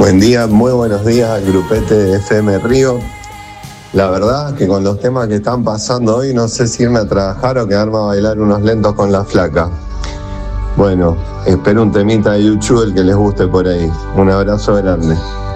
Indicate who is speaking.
Speaker 1: Buen día, muy buenos días al grupete de FM Río. La verdad que con los temas que están pasando hoy no sé si irme a trabajar o quedarme a bailar unos lentos con la flaca. Bueno, espero un temita de YouTube el que les guste por ahí. Un abrazo grande.